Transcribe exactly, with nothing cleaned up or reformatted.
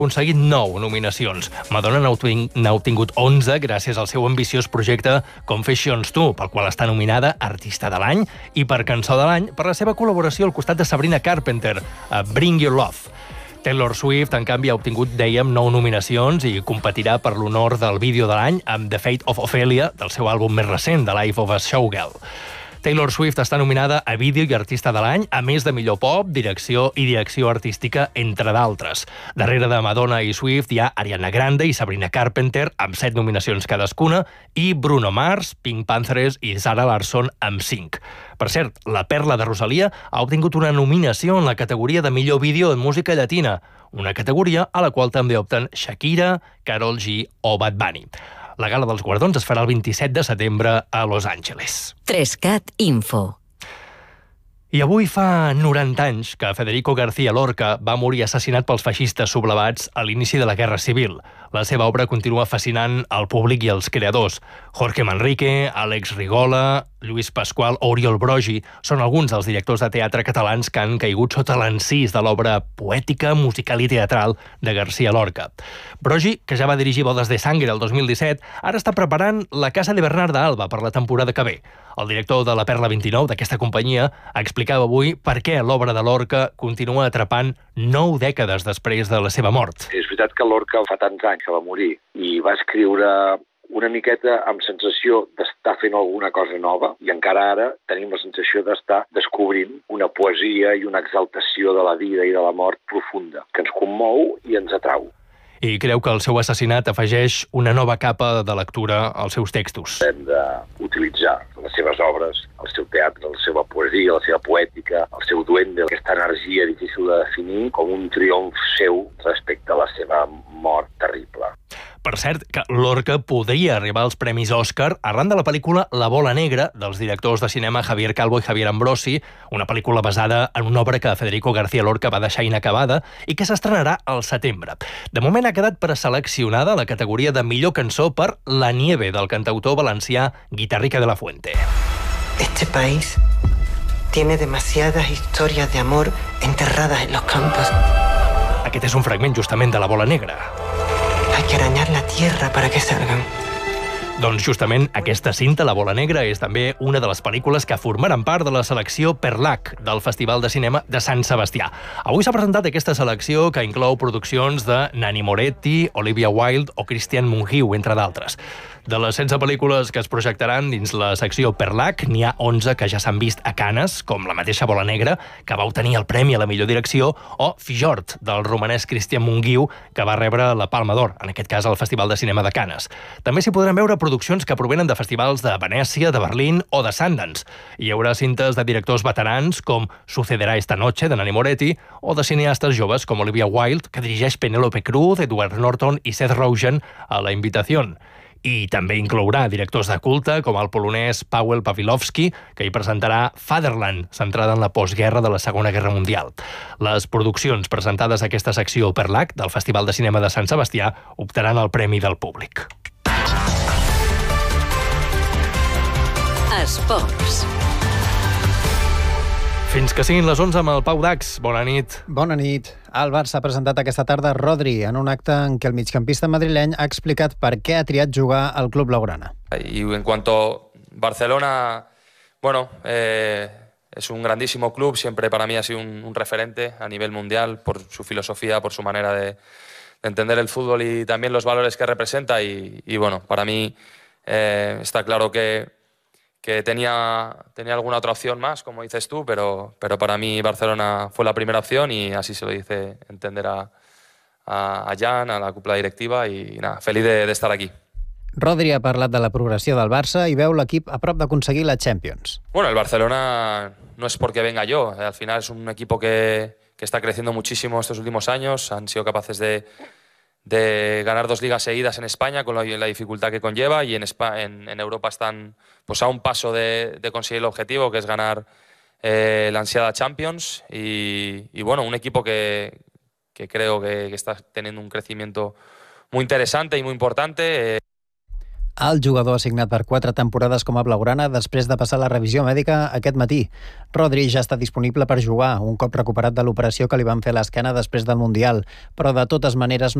aconseguit nou nominacions. Madonna n'ha obtingut onze gràcies al seu ambiciós projecte Confessions two, pel qual està nominada Artista de l'Any, i per Cançó de l'Any per la seva col·laboració al costat de Sabrina Carpenter, a Bring Your Love. Taylor Swift, en canvi, ha obtingut, dèiem, nou nominacions i competirà per l'honor del vídeo de l'any amb The Fate of Ophelia, del seu àlbum més recent, The Life of a Showgirl. Taylor Swift està nominada a Vídeo i Artista de l'Any, a més de Millor Pop, Direcció i Direcció Artística, entre d'altres. Darrere de Madonna i Swift hi ha Ariana Grande i Sabrina Carpenter, amb set nominacions cadascuna, i Bruno Mars, Pink Panthers i Zara Larsson, amb cinc. Per cert, La Perla de Rosalía ha obtingut una nominació en la categoria de Millor Vídeo en Música Llatina, una categoria a la qual també opten Shakira, Karol G o Bad Bunny. La gala dels guardons es farà el vint-i-set de setembre a Los Angeles. tres cat Info. I avui fa noranta anys que Federico García Lorca va morir assassinat pels feixistes sublevats a l'inici de la Guerra Civil. La seva obra continua fascinant al públic i als creadors. Jorge Manrique, Àlex Rigola, Lluís Pasqual o Oriol Brogi són alguns dels directors de teatre catalans que han caigut sota l'encís de l'obra poètica, musical i teatral de García Lorca. Brogi, que ja va dirigir Bodes de Sangre el dos mil disset, ara està preparant La Casa de Bernarda Alba per la temporada que ve. El director de La Perla vint-i-nou, d'aquesta companyia, explicava avui per què l'obra de Lorca continua atrapant nou dècades després de la seva mort. És veritat que Lorca fa tants anys que va morir i va escriure una miqueta amb sensació d'estar fent alguna cosa nova, i encara ara tenim la sensació d'estar descobrint una poesia i una exaltació de la vida i de la mort profunda, que ens commou i ens atrau. I creu que el seu assassinat afegeix una nova capa de lectura als seus textos. Hem d'utilitzar les seves obres, el seu teatre, la seva poesia, la seva poètica, el seu duende, aquesta energia difícil de definir, com un triomf seu respecte a la seva mort terrible. Per cert, que Lorca podria arribar als Premis Òscar arran de la pel·lícula La bola negra, dels directors de cinema Javier Calvo i Javier Ambrosi, una pel·lícula basada en una obra que Federico García Lorca va deixar inacabada i que s'estrenarà al setembre. De moment ha quedat preseleccionada a la categoria de millor cançó per La nieve, del cantautor valencià Guitarrica de la Fuente. Este país tiene demasiadas historias de amor enterradas en los campos. Aquest és un fragment justament de La bola negra. Hay que arañar la tierra para que salgan. Doncs justament aquesta cinta, La bola negra, és també una de les pel·lícules que formaran part de la selecció Perlac del Festival de Cinema de Sant Sebastià. Avui s'ha presentat aquesta selecció que inclou produccions de Nanni Moretti, Olivia Wilde o Christian Mungiu, entre d'altres. De les setze pel·lícules que es projectaran dins la secció Perlac, n'hi ha onze que ja s'han vist a Canes, com la mateixa Bola Negra, que va obtenir el Premi a la millor direcció, o Fjord, del romanès Christian Mungiu, que va rebre la Palma d'Or, en aquest cas al Festival de Cinema de Canes. També s'hi podran veure produccions que provenen de festivals de Venècia, de Berlín o de Sundance. Hi haurà cintes de directors veterans com Sucederá esta noche, de Nanni Moretti, o de cineastes joves com Olivia Wilde, que dirigeix Penélope Cruz, Edward Norton i Seth Rogen a La Invitación. I també inclourà directors de culte com el polonès Paweł Pawlowski, que hi presentarà Fatherland, centrada en la postguerra de la Segona Guerra Mundial. Les produccions presentades a aquesta secció Perlac del Festival de Cinema de Sant Sebastià optaran el Premi del Públic. Esports. Fins que siguin les onze amb el Pau Dax. Bona nit. Bona nit. El Barça ha presentat aquesta tarda Rodri en un acte en què el migcampista madrileny ha explicat per què ha triat jugar al club blaugrana. Y en cuanto a Barcelona, bueno, eh, es un grandísimo club, siempre para mí ha sido un, un referente a nivel mundial por su filosofía, por su manera de, de entender el fútbol y también los valores que representa y, y bueno, para mí eh, está claro que que tenía, tenía alguna otra opción más, como dices tú, pero, pero para mí Barcelona fue la primera opción y así se lo hice entender a, a, a Jan, a la cúpula directiva y nada, feliz de, de estar aquí. Rodri ha parlat de la progressió del Barça i veu l'equip a prop d'aconseguir la Champions. Bueno, el Barcelona no es porque venga yo, al final es un equipo que, que está creciendo muchísimo estos últimos años, han sido capaces de de ganar dos ligas seguidas en España con la, la dificultad que conlleva y en, España, en, en Europa están pues, a un paso de, de conseguir el objetivo, que es ganar eh, la ansiada Champions y, y bueno, un equipo que, que creo que, que está teniendo un crecimiento muy interesante y muy importante. Eh. El jugador assignat per quatre temporades com a blaugrana després de passar la revisió mèdica aquest matí. Rodri ja està disponible per jugar, un cop recuperat de l'operació que li van fer a l'esquena després del Mundial, però de totes maneres